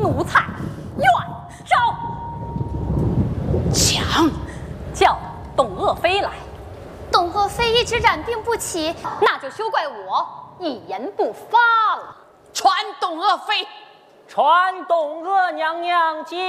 奴才袁绍。 讲， 叫董鄂妃来。 董鄂妃一直染病不起， 那就休怪我一言不发了。 传董鄂妃， 传董鄂娘娘接。